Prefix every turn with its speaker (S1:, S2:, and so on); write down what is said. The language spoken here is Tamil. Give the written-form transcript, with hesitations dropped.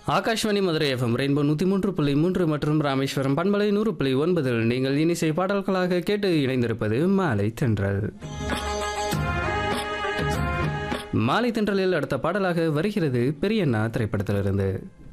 S1: ஆகாஷ்வாணி மதுரை எஃப்எம் ரெயின்போ 103.3 மற்றும் ராமேஸ்வரம் பண்பலை 100.9 நீங்கள் இனிசை பாடல்களாக கேட்டு இணைந்திருப்பது மாலை தென்றல். மாலை தென்றலில் அடுத்த பாடலாக வருகிறது பெரியண்ணா திரைப்படத்திலிருந்து.